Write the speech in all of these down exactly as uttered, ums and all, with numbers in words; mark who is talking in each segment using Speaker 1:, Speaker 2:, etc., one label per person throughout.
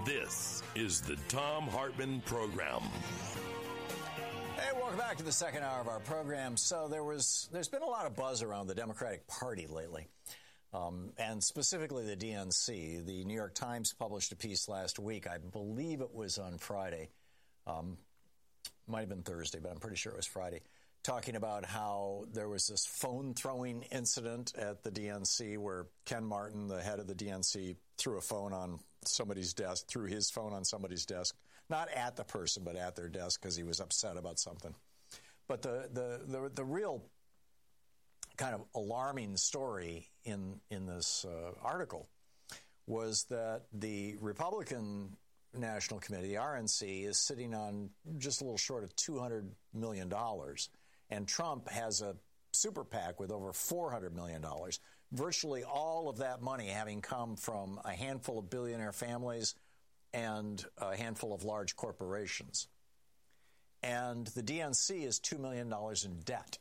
Speaker 1: This is the Thom Hartmann Program.
Speaker 2: Hey, welcome back to the second hour of our program. So there was, there's been a lot of buzz around the Democratic Party lately, um, and specifically the D N C. The New York Times published a piece last week. I believe it was on Friday. Um, might have been Thursday, but I'm pretty sure it was Friday, talking about how there was this phone-throwing incident at the D N C where Ken Martin, the head of the D N C, threw a phone on somebody's desk, threw his phone on somebody's desk, not at the person, but at their desk because he was upset about something. But the the the, the real kind of alarming story in, in this uh, article was that the Republican National Committee, the R N C, is sitting on just a little short of two hundred million dollars. And Trump has a super PAC with over four hundred million dollars, virtually all of that money having come from a handful of billionaire families and a handful of large corporations. And the D N C is two million dollars in debt.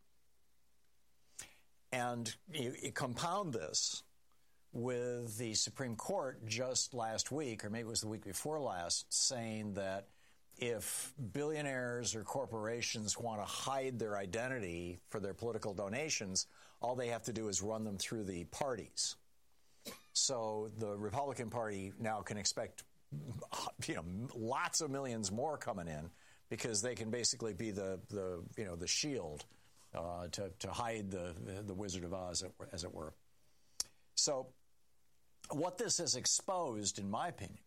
Speaker 2: And you, you compound this with the Supreme Court just last week, or maybe it was the week before last, saying that if billionaires or corporations want to hide their identity for their political donations, all they have to do is run them through the parties. So the Republican Party now can expect, you know, lots of millions more coming in because they can basically be the, the you know, the shield uh, to, to hide the, the, the Wizard of Oz, as it were. So what this has exposed, in my opinion,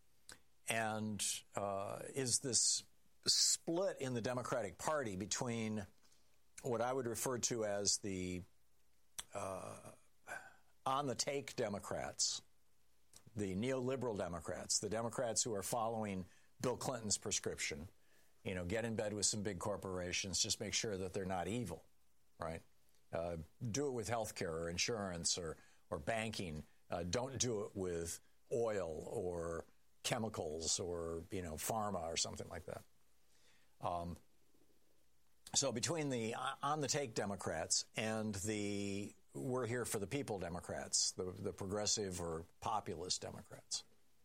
Speaker 2: and uh, is this split in the Democratic Party between what I would refer to as the uh, on-the-take Democrats, the neoliberal Democrats, the Democrats who are following Bill Clinton's prescription, you know, get in bed with some big corporations, just make sure that they're not evil, right? Uh, do it with healthcare or insurance or, or banking. Uh, don't do it with oil or chemicals or, you know, pharma or something like that. Um, so between the on-the-take Democrats and the we're here for the people Democrats, the, the progressive or populist Democrats.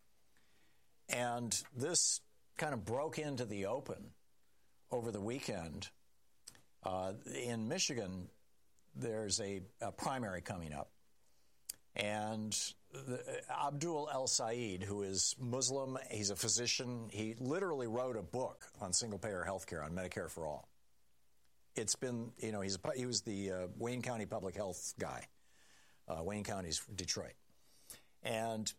Speaker 2: And this kind of broke into the open over the weekend. Uh, in Michigan, there's a, a primary coming up. And the, Abdul El-Sayed, who is Muslim, he's a physician. He literally wrote a book on single-payer health care, on Medicare for All. It's been, you know, he's a, he was the uh, Wayne County public health guy. Uh, Wayne County's Detroit. And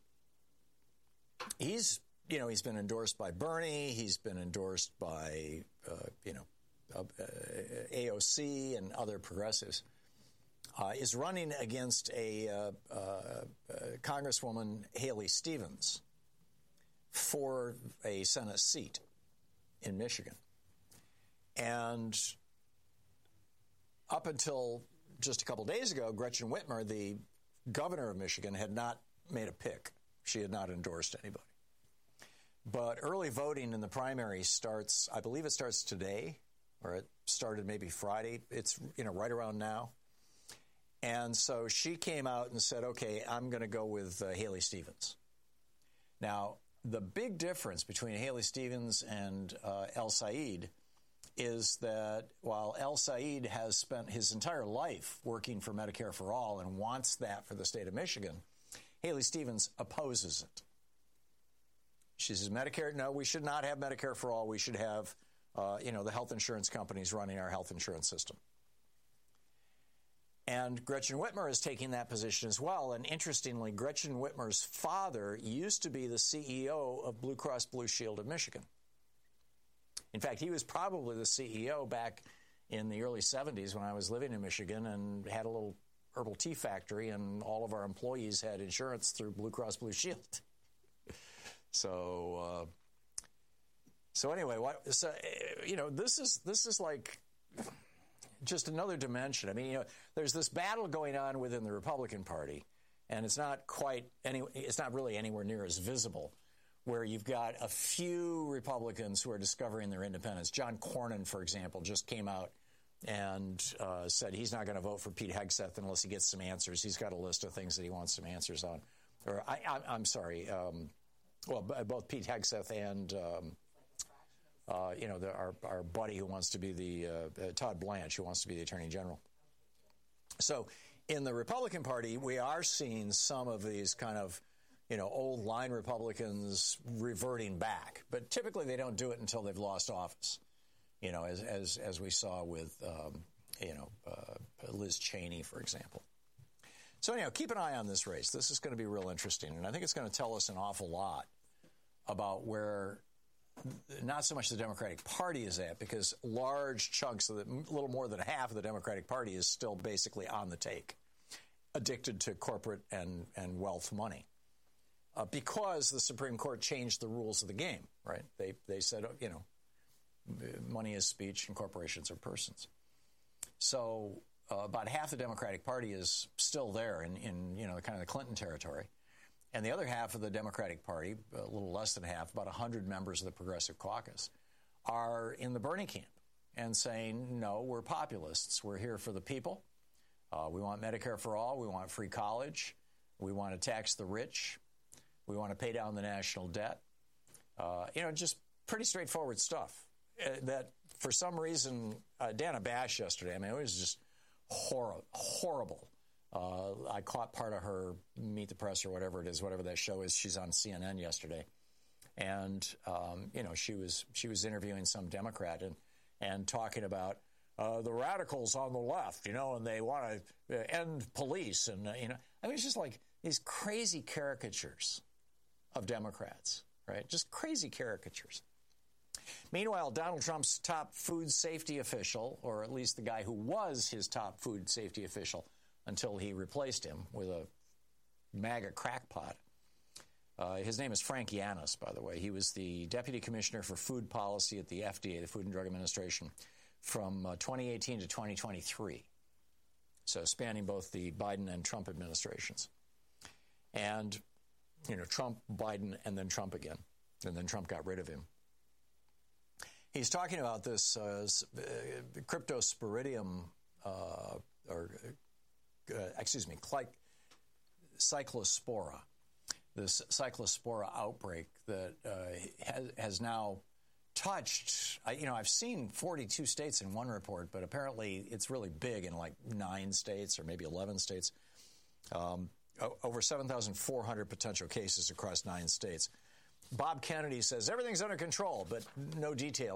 Speaker 2: he's, you know, he's been endorsed by Bernie. He's been endorsed by, uh, you know, uh, A O C and other progressives. Uh, is running against a uh, uh, uh, Congresswoman, Haley Stevens, for a Senate seat in Michigan. And up until just a couple days ago, Gretchen Whitmer, the governor of Michigan, had not made a pick. She had not endorsed anybody. But early voting in the primary starts, I believe it starts today, or it started maybe Friday. It's, you know, right around now. And so she came out and said, okay, I'm going to go with uh, Haley Stevens. Now, the big difference between Haley Stevens and uh, El-Sayed is that while El-Sayed has spent his entire life working for Medicare for All and wants that for the state of Michigan, Haley Stevens opposes it. She says, Medicare, no, we should not have Medicare for All. We should have, uh, you know, the health insurance companies running our health insurance system. And Gretchen Whitmer is taking that position as well. And interestingly, Gretchen Whitmer's father used to be the C E O of Blue Cross Blue Shield of Michigan. In fact, he was probably the C E O back in the early seventies when I was living in Michigan and had a little herbal tea factory, and all of our employees had insurance through Blue Cross Blue Shield. So, uh, so anyway, what, so, you know, this is this is like just another dimension. I mean, you know, there's this battle going on within the Republican Party, and it's not quite any, it's not really anywhere near as visible, where you've got a few Republicans who are discovering their independence. John Cornyn, for example, just came out and uh, said he's not going to vote for Pete Hegseth unless he gets some answers. He's got a list of things that he wants some answers on. Or I, I, I'm sorry, um, well, both Pete Hegseth and, um, uh, you know, the, our, our buddy who wants to be the, uh, uh, Todd Blanche, who wants to be the Attorney General. So in the Republican Party, we are seeing some of these kind of, you know, old line Republicans reverting back. But typically they don't do it until they've lost office, you know, as as, as we saw with, um, you know, uh, Liz Cheney, for example. So anyhow, keep an eye on this race. This is going to be real interesting. And I think it's going to tell us an awful lot about where not so much the Democratic Party is at, because large chunks of the, a little more than half of the Democratic Party is still basically on the take, addicted to corporate and, and wealth money. Uh, because the Supreme Court changed the rules of the game, right? They they said, you know, money is speech and corporations are persons. So uh, about half the Democratic Party is still there in, in, you know, kind of the Clinton territory. And the other half of the Democratic Party, a little less than half, about one hundred members of the Progressive Caucus, are in the Bernie camp and saying, no, we're populists. We're here for the people. Uh, we want Medicare for all. We want free college. We want to tax the rich. We want to pay down the national debt. Uh, you know, just pretty straightforward stuff uh, that for some reason, uh, Dana Bash yesterday, I mean, it was just horrible, horrible. Uh, I caught part of her Meet the Press or whatever it is, whatever that show is. She's on C N N yesterday. And, um, you know, she was she was interviewing some Democrat and, and talking about uh, the radicals on the left, you know, and they want to end police. And, uh, you know, I mean, it's just like these crazy caricatures of Democrats, right? Just crazy caricatures. Meanwhile, Donald Trump's top food safety official, or at least the guy who was his top food safety official until he replaced him with a MAGA crackpot. Uh, his name is Frank Yanis, by the way. He was the Deputy Commissioner for Food Policy at the F D A, the Food and Drug Administration, from uh, twenty eighteen to twenty twenty-three. So spanning both the Biden and Trump administrations. And, you know, Trump, Biden, and then Trump again. And then Trump got rid of him. He's talking about this uh, uh, cryptosporidium, uh, or uh, excuse me, cyclospora, this cyclospora outbreak that uh, has, has now touched, I, you know, I've seen forty-two states in one report, but apparently it's really big in like nine states or maybe eleven states. Um, over seven thousand four hundred potential cases across nine states. Bob Kennedy says everything's under control, but no details.